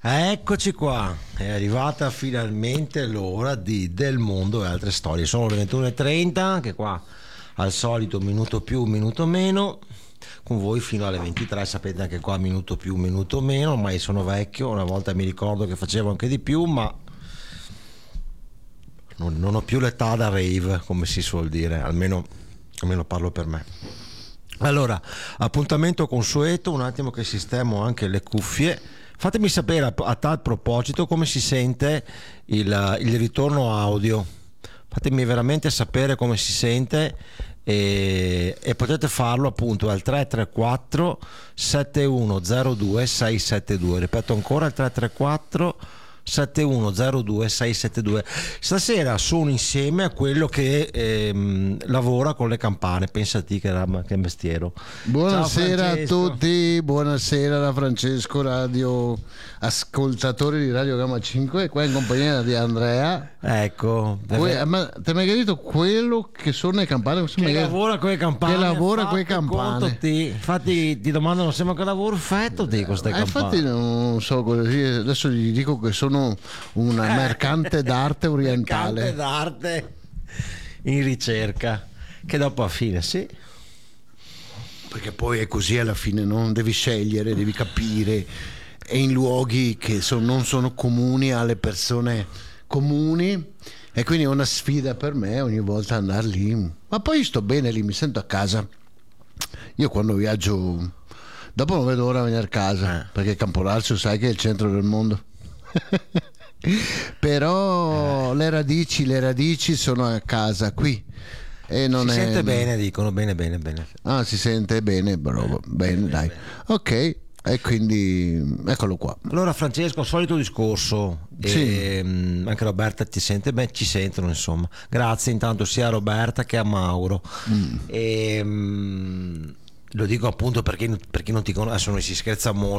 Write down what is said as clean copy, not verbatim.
Eccoci qua, è arrivata finalmente l'ora di Del Mondo e Altre Storie. Sono le 21:30, anche qua al solito minuto più, minuto meno, con voi fino alle 23, sapete anche qua minuto più, minuto meno, ormai sono vecchio, una volta mi ricordo che facevo anche di più, ma non ho più l'età da rave, come si suol dire, almeno parlo per me. Allora, appuntamento consueto, un attimo che sistemo anche le cuffie. Fatemi sapere a tal proposito come si sente il ritorno audio. Fatemi veramente sapere come si sente e potete farlo appunto al 334 7102 672. Ripeto ancora, il 334 7102 672. Stasera sono insieme a quello che lavora con le campane. Pensati che mestiero. Buonasera a tutti, buonasera da Francesco, radio ascoltatori di Radio Gamma 5, qua in compagnia di Andrea. Ecco, ma ti hai mai detto quello che suona le campane? Che lavora con le campane. Che lavora con le campane. Infatti ti domandano sempre che lavoro fatto di queste campane. Infatti non so così, adesso gli dico che sono un mercante d'arte orientale. Mercante d'arte in ricerca, che dopo a fine sì. Perché poi è così alla fine, no? Devi scegliere, devi capire, e in luoghi che non sono comuni alle persone comuni, e quindi è una sfida per me ogni volta andare lì, ma poi sto bene lì, mi sento a casa. Io quando viaggio dopo non vedo ora di venire a casa, perché Campolarcio sai che è il centro del mondo. Però le radici sono a casa qui. E non si è... sente bene, dicono bene. Ah, si sente bene, bravo, bene, dai. Bene. Ok, e quindi eccolo qua. Allora Francesco, solito discorso, sì. Anche Roberta ti sente bene, ci sentono insomma. Grazie intanto sia a Roberta che a Mauro. Lo dico appunto perché non ti conosce, adesso noi si scherza molto.